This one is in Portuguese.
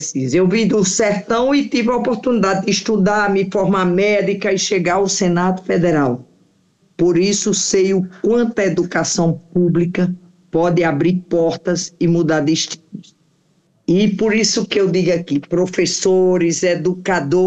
Eu vim do sertão e tive a oportunidade de estudar, me formar médica e chegar ao Senado Federal. Por isso, sei o quanto a educação pública pode abrir portas e mudar destinos. E por isso que eu digo aqui, professores, educadores,